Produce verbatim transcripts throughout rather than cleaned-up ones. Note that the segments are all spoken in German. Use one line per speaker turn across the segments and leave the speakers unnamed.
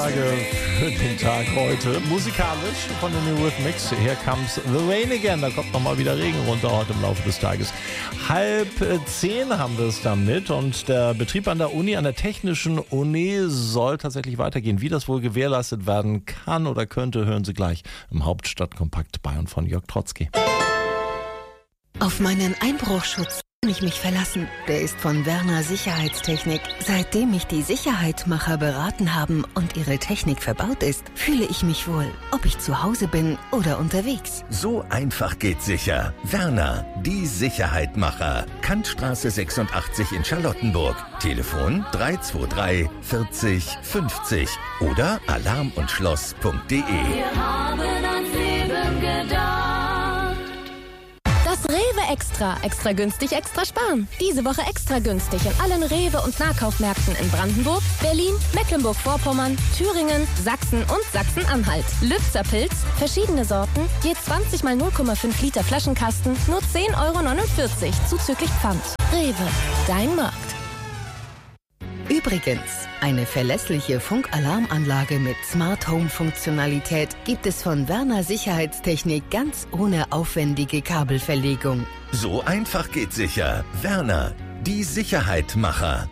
Vorlage für den Tag heute. Musikalisch von den New Rhythmics. Here comes the rain again. Da kommt nochmal wieder Regen runter heute im Laufe des Tages. Halb zehn haben wir es damit und der Betrieb an der Uni, an der Technischen Uni soll tatsächlich weitergehen. Wie das wohl gewährleistet werden kann oder könnte, hören Sie gleich im Hauptstadtkompakt bei und von Jörg Trotzki.
Auf meinen Einbruchschutz kann ich mich verlassen. Der ist von Werner Sicherheitstechnik. Seitdem mich die Sicherheitmacher beraten haben und ihre Technik verbaut ist, fühle ich mich wohl, ob ich zu Hause bin oder unterwegs.
So einfach geht sicher. Werner, die Sicherheitmacher. Kantstraße sechsundachtzig in Charlottenburg. Telefon drei zwei drei vierzig fünfzig oder alarm und schloss punkt de.
Wir haben ans Leben gedacht.
Das Rewe Extra. Extra günstig, extra sparen. Diese Woche extra günstig in allen Rewe- und Nahkaufmärkten in Brandenburg, Berlin, Mecklenburg-Vorpommern, Thüringen, Sachsen und Sachsen-Anhalt. Lübzer Pilz, verschiedene Sorten, je zwanzig mal null Komma fünf Liter Flaschenkasten, nur zehn Euro neunundvierzig, zuzüglich Pfand. Rewe, dein Markt.
Übrigens, eine verlässliche Funkalarmanlage mit Smart Home Funktionalität gibt es von Werner Sicherheitstechnik ganz ohne aufwendige Kabelverlegung.
So einfach geht sicher. Werner, die Sicherheitmacher.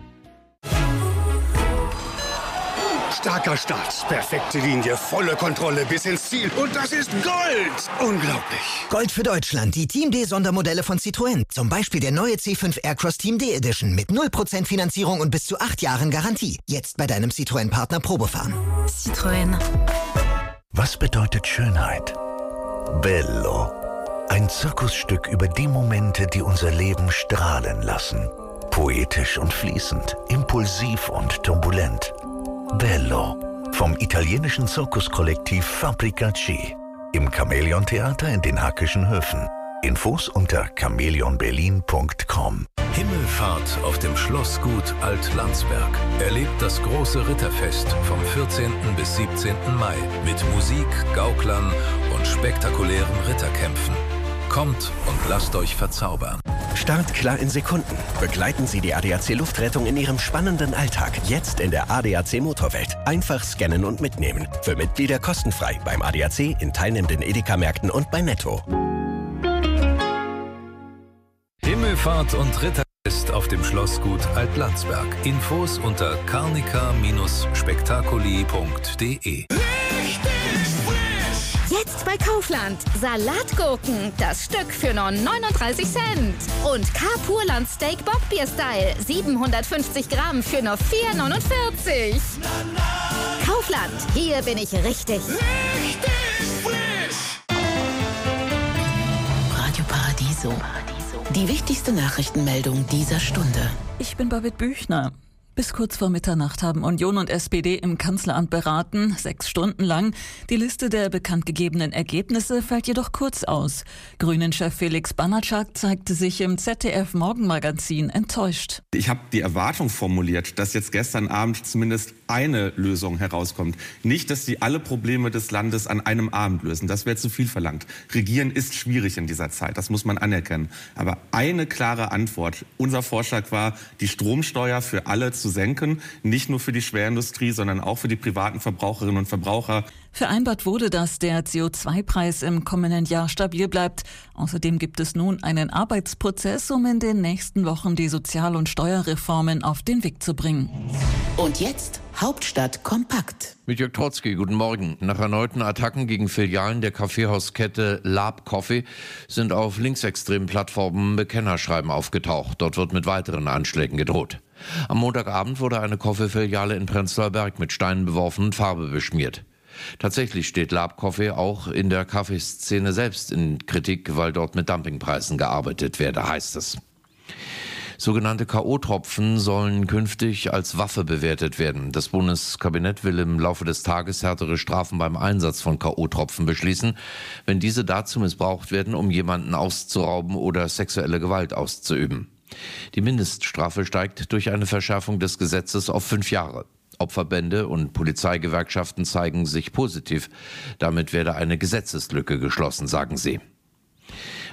Starker Start, perfekte Linie, volle Kontrolle bis ins Ziel. Und das ist Gold! Unglaublich.
Gold für Deutschland, die Team D Sondermodelle von Citroën. Zum Beispiel der neue C fünf Aircross Team D Edition mit null Prozent Finanzierung und bis zu acht Jahren Garantie. Jetzt bei deinem Citroën-Partner Probefahren.
Citroën.
Was bedeutet Schönheit? Bello. Ein Zirkusstück über die Momente, die unser Leben strahlen lassen. Poetisch und fließend, impulsiv und turbulent. Bello. Vom italienischen Zirkuskollektiv Fabbrica-C. Im Chamäleon-Theater in den Hackischen Höfen. Infos unter chamäleon berlin punkt com.
Himmelfahrt auf dem Schlossgut Alt-Landsberg. Erlebt das große Ritterfest vom vierzehnten bis siebzehnten Mai mit Musik, Gauklern und spektakulären Ritterkämpfen. Kommt und lasst euch verzaubern.
Start klar in Sekunden. Begleiten Sie die A D A C Luftrettung in Ihrem spannenden Alltag. Jetzt in der A D A C Motorwelt. Einfach scannen und mitnehmen. Für Mitglieder kostenfrei beim A D A C, in teilnehmenden Edeka-Märkten und bei Netto.
Himmelfahrt und Ritterfest auf dem Schlossgut Alt-Landsberg. Infos unter carnica spektakuli punkt de.
Jetzt bei Kaufland. Salatgurken, das Stück für nur neununddreißig Cent. Und K-Purland Steak Bockbier Style, siebenhundertfünfzig Gramm für nur vier neunundvierzig. Kaufland, hier bin ich richtig.
Richtig frisch.
Radio Paradiso. Die wichtigste Nachrichtenmeldung dieser Stunde.
Ich bin Babette Büchner. Bis kurz vor Mitternacht haben Union und S P D im Kanzleramt beraten, sechs Stunden lang. Die Liste der bekanntgegebenen Ergebnisse fällt jedoch kurz aus. Grünen-Chef Felix Banatschak zeigte sich im Z D F-Morgenmagazin enttäuscht.
Ich habe die Erwartung formuliert, dass jetzt gestern Abend zumindest eine Lösung herauskommt. Nicht, dass sie alle Probleme des Landes an einem Abend lösen. Das wäre zu viel verlangt. Regieren ist schwierig in dieser Zeit, das muss man anerkennen. Aber eine klare Antwort. Unser Vorschlag war, die Stromsteuer für alle zu senken, nicht nur für die Schwerindustrie, sondern auch für die privaten Verbraucherinnen und Verbraucher.
Vereinbart wurde, dass der C O zwei Preis im kommenden Jahr stabil bleibt. Außerdem gibt es nun einen Arbeitsprozess, um in den nächsten Wochen die Sozial- und Steuerreformen auf den Weg zu bringen.
Und jetzt Hauptstadt kompakt.
Mit Jörg Trotzki, guten Morgen. Nach erneuten Attacken gegen Filialen der Kaffeehauskette Lab Coffee sind auf linksextremen Plattformen Bekennerschreiben aufgetaucht. Dort wird mit weiteren Anschlägen gedroht. Am Montagabend wurde eine Coffee-Filiale in Prenzlauer Berg mit Steinen beworfen und Farbe beschmiert. Tatsächlich steht Lab Coffee auch in der Kaffeeszene selbst in Kritik, weil dort mit Dumpingpreisen gearbeitet werde, heißt es. Sogenannte K O-Tropfen sollen künftig als Waffe bewertet werden. Das Bundeskabinett will im Laufe des Tages härtere Strafen beim Einsatz von K O-Tropfen beschließen, wenn diese dazu missbraucht werden, um jemanden auszurauben oder sexuelle Gewalt auszuüben. Die Mindeststrafe steigt durch eine Verschärfung des Gesetzes auf fünf Jahre. Opferbände und Polizeigewerkschaften zeigen sich positiv. Damit werde eine Gesetzeslücke geschlossen, sagen sie.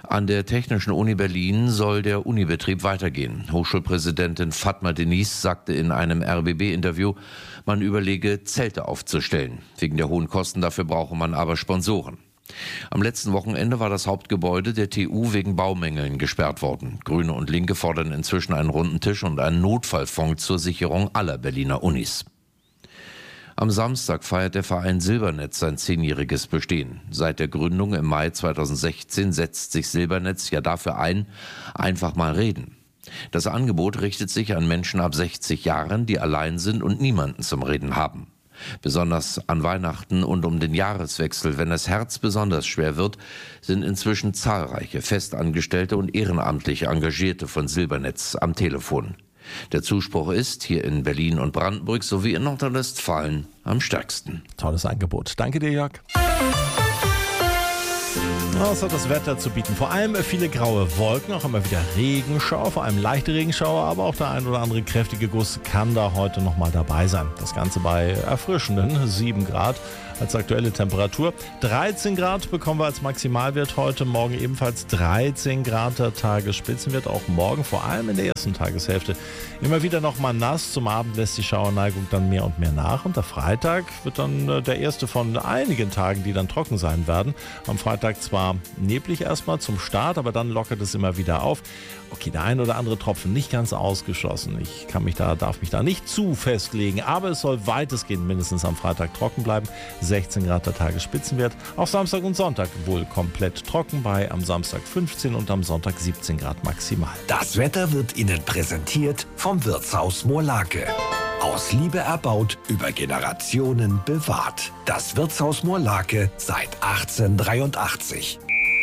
An der Technischen Uni Berlin soll der Unibetrieb weitergehen. Hochschulpräsidentin Fatma Deniz sagte in einem R B B-Interview, man überlege, Zelte aufzustellen. Wegen der hohen Kosten dafür brauche man aber Sponsoren. Am letzten Wochenende war das Hauptgebäude der T U wegen Baumängeln gesperrt worden. Grüne und Linke fordern inzwischen einen runden Tisch und einen Notfallfonds zur Sicherung aller Berliner Unis. Am Samstag feiert der Verein Silbernetz sein zehnjähriges Bestehen. Seit der Gründung im Mai zweitausendsechzehn setzt sich Silbernetz ja dafür ein, einfach mal reden. Das Angebot richtet sich an Menschen ab sechzig Jahren, die allein sind und niemanden zum Reden haben. Besonders an Weihnachten und um den Jahreswechsel, wenn das Herz besonders schwer wird, sind inzwischen zahlreiche Festangestellte und ehrenamtlich Engagierte von Silbernetz am Telefon. Der Zuspruch ist hier in Berlin und Brandenburg sowie in Nordrhein-Westfalen am stärksten.
Tolles Angebot. Danke dir, Jörg. Was hat das Wetter zu bieten? Vor allem viele graue Wolken, auch immer wieder Regenschauer, vor allem leichte Regenschauer, aber auch der ein oder andere kräftige Guss kann da heute nochmal dabei sein. Das Ganze bei erfrischenden sieben Grad als aktuelle Temperatur. dreizehn Grad bekommen wir als Maximalwert heute, morgen ebenfalls dreizehn Grad der Tagesspitzenwert, auch morgen, vor allem in der ersten Tageshälfte. Immer wieder nochmal nass, zum Abend lässt die Schauerneigung dann mehr und mehr nach und der Freitag wird dann der erste von einigen Tagen, die dann trocken sein werden. Am Freitag zwar neblig erstmal zum Start, aber dann lockert es immer wieder auf. Okay, der ein oder andere Tropfen nicht ganz ausgeschlossen. Ich kann mich da, darf mich da nicht zu festlegen, aber es soll weitestgehend mindestens am Freitag trocken bleiben. sechzehn Grad der Tagesspitzenwert. Auch Samstag und Sonntag wohl komplett trocken, bei am Samstag fünfzehn und am Sonntag siebzehn Grad maximal.
Das Wetter wird Ihnen präsentiert vom Wirtshaus Moorlake. Aus Liebe erbaut, über Generationen bewahrt. Das Wirtshaus Moorlake seit achtzehnhundertdreiundachtzig.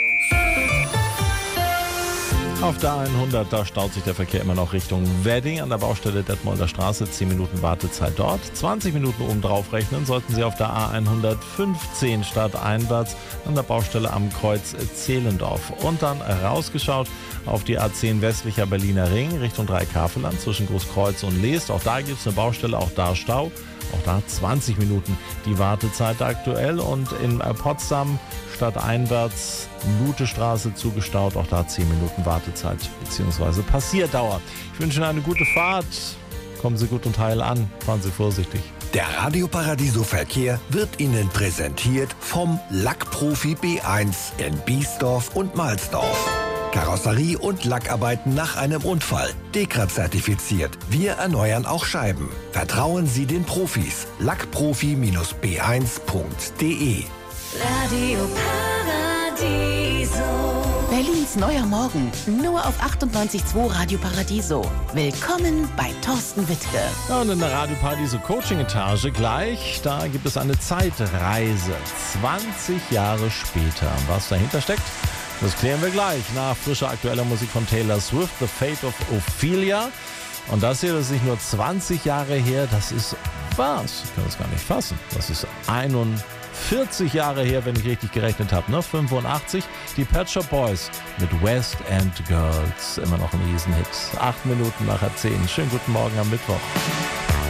Auf der hundert, da staut sich der Verkehr immer noch Richtung Wedding an der Baustelle Detmolder Straße. zehn Minuten Wartezeit dort. zwanzig Minuten oben drauf rechnen sollten Sie auf der A hundertfünfzehn stadteinwärts an der Baustelle am Kreuz Zehlendorf. Und dann rausgeschaut auf die A zehn westlicher Berliner Ring Richtung Dreikafelland zwischen Großkreuz und Leest. Auch da gibt es eine Baustelle, auch da Stau. Auch da zwanzig Minuten die Wartezeit aktuell. Und in Potsdam stadteinwärts Lutestraße zugestaut. Auch da zehn Minuten Wartezeit bzw. Passierdauer. Ich wünsche Ihnen eine gute Fahrt. Kommen Sie gut und heil an. Fahren Sie vorsichtig.
Der Radio Paradiso Verkehr wird Ihnen präsentiert vom Lackprofi B eins in Biesdorf und Mahlsdorf. Karosserie und Lackarbeiten nach einem Unfall. Dekra zertifiziert. Wir erneuern auch Scheiben. Vertrauen Sie den Profis. Lackprofi B eins punkt de.
Radio Paradiso.
Berlins neuer Morgen. Nur auf achtundneunzig Komma zwei Radio Paradiso. Willkommen bei Thorsten Wittke.
Ja, und in der Radio Paradiso Coaching-Etage gleich, da gibt es eine Zeitreise. zwanzig Jahre später. Was dahinter steckt, das klären wir gleich nach frischer aktueller Musik von Taylor Swift, The Fate of Ophelia. Und das hier, das ist nicht nur zwanzig Jahre her, das ist was? Ich kann das gar nicht fassen. Das ist einundvierzig Jahre her, wenn ich richtig gerechnet habe, ne? fünfundachtzig. Die Pet Shop Boys mit West End Girls. Immer noch ein Riesenhit. Acht Minuten nach zehn. Schönen guten Morgen am Mittwoch.